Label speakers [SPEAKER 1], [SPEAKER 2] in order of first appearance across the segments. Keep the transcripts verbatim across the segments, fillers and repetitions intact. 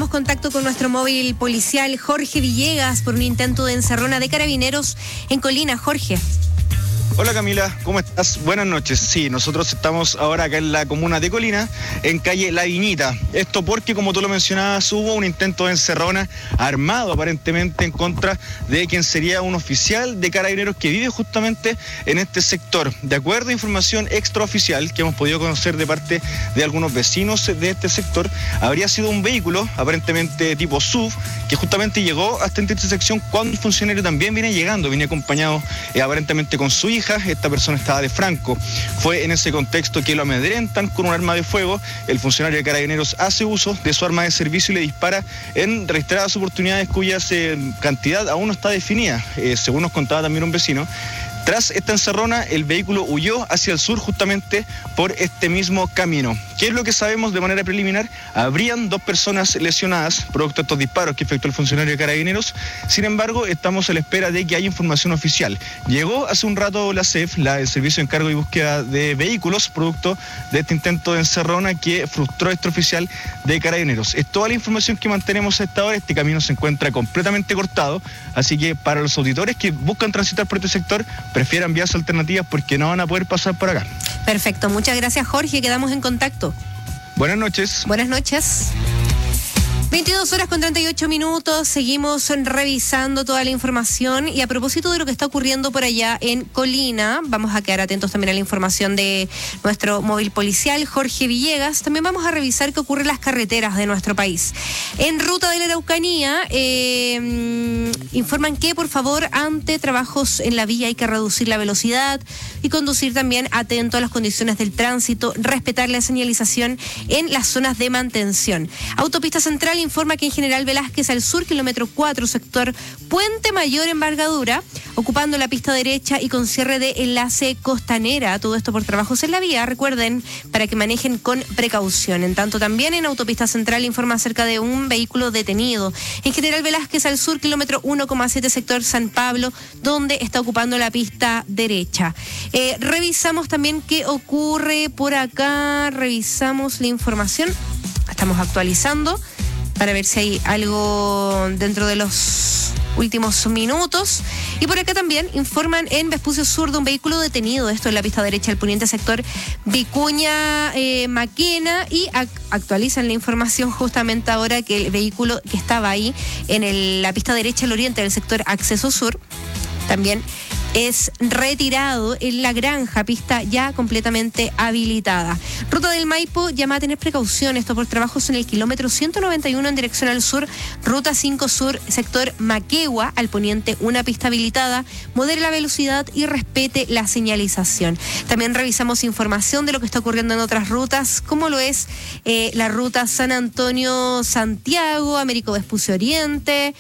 [SPEAKER 1] hacemos contacto con nuestro móvil policial Jorge Villegas por un intento de encerrona de carabineros en Colina. Jorge.
[SPEAKER 2] Hola Camila, ¿cómo estás? Buenas noches. Sí, nosotros estamos ahora acá en la comuna de Colina, en calle La Viñita. Esto porque, como tú lo mencionabas, hubo un intento de encerrona armado aparentemente en contra de quien sería un oficial de carabineros que vive justamente en este sector. De acuerdo a información extraoficial que hemos podido conocer de parte de algunos vecinos de este sector, habría sido un vehículo aparentemente tipo S U V que justamente llegó hasta esta intersección cuando el funcionario también viene llegando, viene acompañado eh, aparentemente con su hija. Esta persona estaba de franco. Fue en ese contexto que lo amedrentan con un arma de fuego. El funcionario de carabineros hace uso de su arma de servicio y le dispara en reiteradas oportunidades cuya eh, cantidad aún no está definida, eh, según nos contaba también un vecino. Tras esta encerrona, el vehículo huyó hacia el sur justamente por este mismo camino. ¿Qué es lo que sabemos de manera preliminar? Habrían dos personas lesionadas producto de estos disparos que efectuó el funcionario de carabineros. Sin embargo, estamos a la espera de que haya información oficial. Llegó hace un rato la C E F, la, el Servicio de Encargo y Búsqueda de Vehículos, producto de este intento de encerrona que frustró este oficial de carabineros. Es toda la información que mantenemos a esta hora. Este camino se encuentra completamente cortado, así que para los auditores que buscan transitar por este sector, prefieran vías alternativas porque no van a poder pasar por acá.
[SPEAKER 1] Perfecto, muchas gracias Jorge, quedamos en contacto.
[SPEAKER 2] Buenas noches.
[SPEAKER 1] Buenas noches. veintidós horas con treinta y ocho minutos, seguimos revisando toda la información y a propósito de lo que está ocurriendo por allá en Colina, vamos a quedar atentos también a la información de nuestro móvil policial Jorge Villegas. También vamos a revisar qué ocurre en las carreteras de nuestro país. En ruta de la Araucanía eh, informan que por favor ante trabajos en la vía hay que reducir la velocidad y conducir también atento a las condiciones del tránsito, respetar la señalización en las zonas de mantención. Autopista Central informa que en General Velázquez al sur, kilómetro cuatro, sector Puente Mayor Envergadura, ocupando la pista derecha y con cierre de enlace Costanera, todo esto por trabajos en la vía. Recuerden, para que manejen con precaución. En tanto, también en Autopista Central informa acerca de un vehículo detenido. En General Velázquez al sur, kilómetro uno coma siete, sector San Pablo, donde está ocupando la pista derecha. Eh, revisamos también qué ocurre por acá, revisamos la información, estamos actualizando para ver si hay algo dentro de los últimos minutos. Y por acá también informan en Vespucio Sur de un vehículo detenido, esto en la pista derecha del poniente sector Vicuña eh, Maquena, y ac- actualizan la información justamente ahora que el vehículo que estaba ahí en el, la pista derecha al oriente del sector Acceso Sur también es retirado en la granja, pista ya completamente habilitada. Ruta del Maipo llama a tener precaución, esto por trabajos en el kilómetro ciento noventa y uno en dirección al sur, ruta cinco sur, sector Maquegua, al poniente una pista habilitada, modere la velocidad y respete la señalización. También revisamos información de lo que está ocurriendo en otras rutas, como lo es eh, la ruta San Antonio-Santiago, Américo Vespucio Oriente.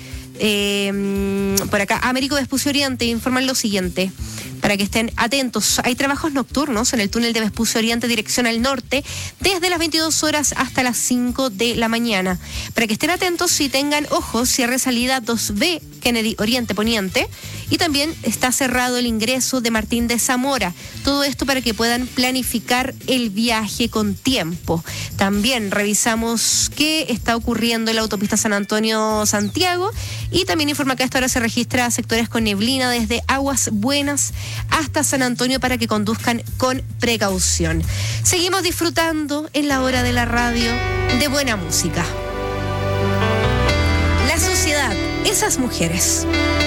[SPEAKER 1] Eh, por acá, Américo Vespucio Oriente informan lo siguiente, para que estén atentos. Hay trabajos nocturnos en el túnel de Vespucio Oriente dirección al norte desde las veintidós horas hasta las cinco de la mañana. Para que estén atentos y tengan ojo, cierre salida dos B Kennedy Oriente Poniente, y también está cerrado el ingreso de Martín de Zamora. Todo esto para que puedan planificar el viaje con tiempo. También revisamos qué está ocurriendo en la autopista San Antonio-Santiago, y también informa que a esta hora se registra sectores con neblina desde Aguas Buenas hasta San Antonio para que conduzcan con precaución. Seguimos disfrutando en la hora de la radio de buena música. La sociedad, esas mujeres.